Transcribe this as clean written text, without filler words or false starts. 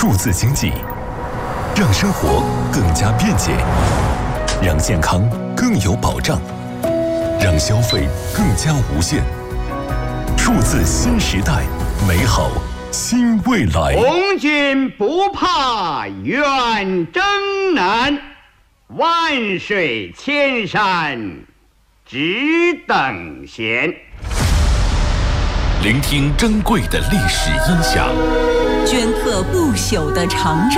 数字经济，让生活更加便捷，让健康更有保障，让消费更加无限。数字新时代，美好新未来。 红军不怕远征难，万水千山只等闲。 聆听珍贵的历史音响， 镌刻不朽的长征。